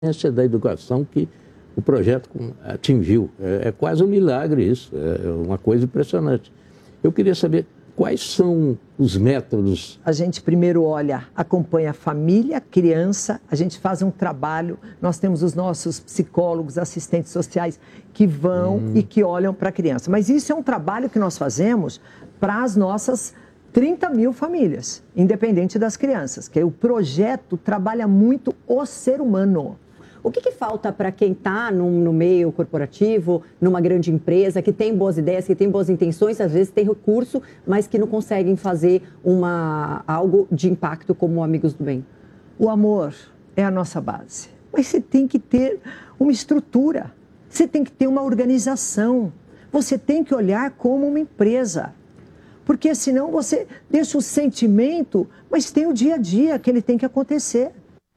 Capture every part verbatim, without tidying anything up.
da educação que o projeto atingiu. É, é quase um milagre isso, é uma coisa impressionante. Eu queria saber quais são os métodos. A gente primeiro olha, acompanha a família, a criança, a gente faz um trabalho, nós temos os nossos psicólogos, assistentes sociais que vão hum. e que olham para a criança. Mas isso é um trabalho que nós fazemos para as nossas trinta mil famílias, independente das crianças, que o projeto trabalha muito o ser humano. O que, que falta para quem está no, no meio corporativo, numa grande empresa, que tem boas ideias, que tem boas intenções, às vezes tem recurso, mas que não conseguem fazer uma, algo de impacto como o Amigos do Bem? O amor é a nossa base, mas você tem que ter uma estrutura, você tem que ter uma organização, você tem que olhar como uma empresa, porque senão você deixa o sentimento, mas tem o dia a dia que ele tem que acontecer.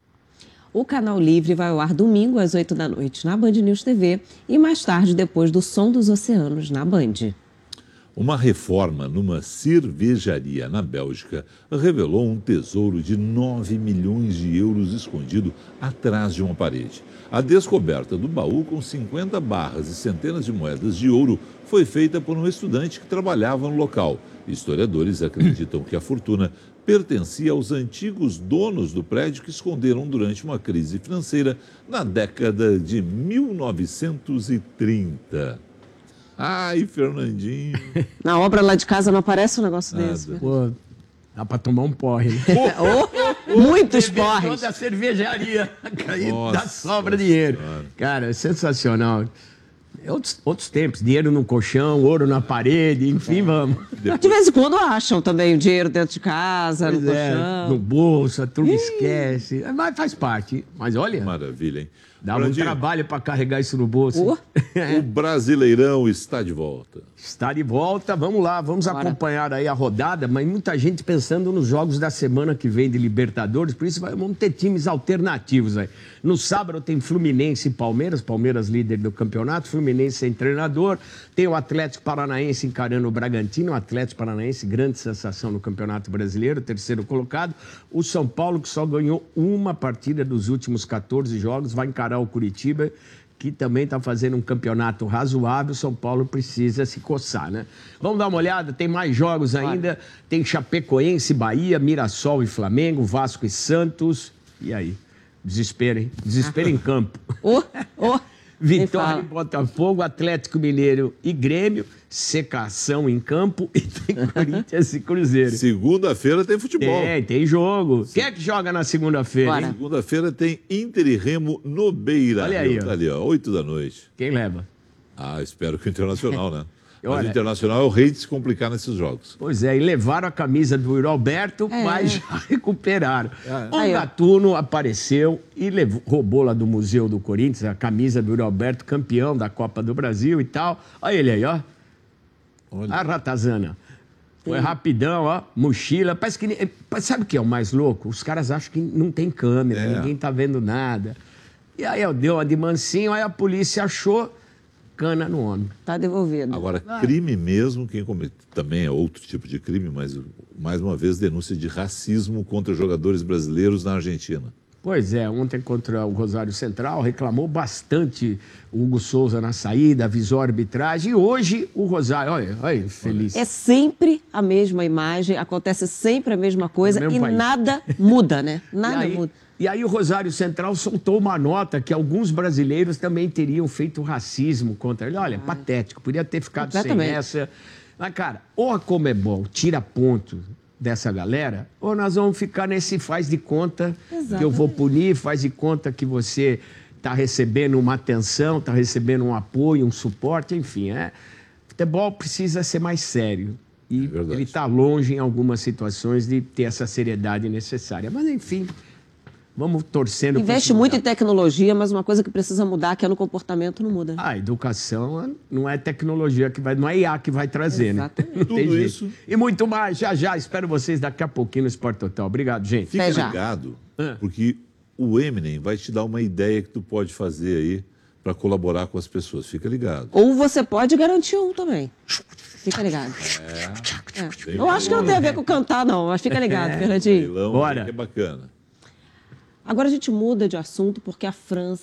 O Canal Livre vai ao ar domingo às oito da noite na Band News T V e mais tarde depois do Som dos Oceanos na Band. Uma reforma numa cervejaria na Bélgica revelou um tesouro de nove milhões de euros escondido atrás de uma parede. A descoberta do baú com cinquenta barras e centenas de moedas de ouro foi feita por um estudante que trabalhava no local. Historiadores acreditam que a fortuna pertencia aos antigos donos do prédio que esconderam durante uma crise financeira na década de mil novecentos e trinta. Ai, Fernandinho. Na obra lá de casa não aparece um negócio Nada. desse. Pô, dá pra tomar um porre, né? Oh, muitos porres. Toda a cervejaria cair Nossa da sobra dinheiro. Senhora. Cara, é sensacional. Outros, outros tempos, dinheiro no colchão, ouro na parede, enfim, vamos. De vez em quando acham também o dinheiro dentro de casa, Pois no é, colchão. no bolso, a turma esquece. Mas faz parte. Mas olha, Maravilha, hein? dá um Brandinho, trabalho pra carregar isso no bolso. Oh. O Brasileirão está de volta. Está de volta, vamos lá, vamos Bora. acompanhar aí a rodada, mas muita gente pensando nos jogos da semana que vem de Libertadores, por isso vai- vamos ter times alternativos aí. No sábado tem Fluminense e Palmeiras, Palmeiras líder do campeonato, Fluminense sem treinador, tem o Atlético Paranaense encarando o Bragantino, o Atlético Paranaense, grande sensação no Campeonato Brasileiro, terceiro colocado, o São Paulo que só ganhou uma partida dos últimos quatorze jogos, vai encarar o Curitiba, que também está fazendo um campeonato razoável, São Paulo precisa se coçar, né? Vamos dar uma olhada, tem mais jogos ainda, tem Chapecoense, Bahia, Mirassol e Flamengo, Vasco e Santos, e aí? Desespero, hein? Desespero em campo. Oh, oh. Vitória fala. e Botafogo, Atlético Mineiro e Grêmio, secação em campo e tem Corinthians e Cruzeiro. Segunda-feira tem futebol. Tem, tem jogo. Quem é que joga na segunda-feira, Bora. hein? Segunda-feira tem Inter e Remo no Beira. Olha aí, ó. Tá ali, ó, oito da noite. Quem leva? Ah, espero que o Internacional, né? Mas Olha- o Internacional é o rei de se complicar nesses jogos. Pois é, e levaram a camisa do Yuri Alberto, É. mas já recuperaram. O Aí, ó. Gatuno apareceu e levou, roubou lá do Museu do Corinthians a camisa do Yuri Alberto, campeão da Copa do Brasil e tal. Olha ele aí, ó. Olha. A ratazana. Foi rapidão, ó, mochila. Parece que. ni- Sabe o que é o mais louco? Os caras acham que não tem câmera, É. ninguém tá vendo nada. E aí, ó, deu uma de mansinho, aí a polícia achou cana no homem. Tá devolvido. Agora, crime mesmo, quem comete também é outro tipo de crime, mas mais uma vez denúncia de racismo contra jogadores brasileiros na Argentina. Pois é, ontem contra o Rosário Central reclamou bastante o Hugo Souza na saída, avisou a arbitragem. E hoje o Rosário, olha, olha, feliz. É sempre a mesma imagem, acontece sempre a mesma coisa No mesmo e país. nada muda, né? E Nada aí, muda. e aí o Rosário Central soltou uma nota que alguns brasileiros também teriam feito racismo contra ele. Olha, patético, podia ter ficado sem Completamente. essa. Mas, cara, ou a Comebol tira ponto dessa galera, ou nós vamos ficar nesse faz de conta que eu vou punir, faz de conta que você está recebendo uma atenção, está recebendo um apoio, um suporte, enfim. É. Futebol precisa ser mais sério. E É verdade. ele está longe, em algumas situações, de ter essa seriedade necessária. Mas, enfim, vamos torcendo... por Investe isso muito em mudar. tecnologia, mas uma coisa que precisa mudar, que é no comportamento, não muda. A educação não é tecnologia que vai... Não é I A que vai trazer, Exatamente. né? Não tem Tudo jeito. isso. E muito mais, já, já. Espero vocês daqui a pouquinho no Esporte Total. Obrigado, gente. Fica Até já. ligado, Ah. porque o Eminem vai te dar uma ideia que tu pode fazer aí para colaborar com as pessoas. Fica ligado. Ou você pode garantir um também. Fica ligado. É. Eu acho que não tem a ver com cantar, não, mas fica ligado, Fernandinho. Leilão Bora. que é bacana. Agora a gente muda de assunto porque a França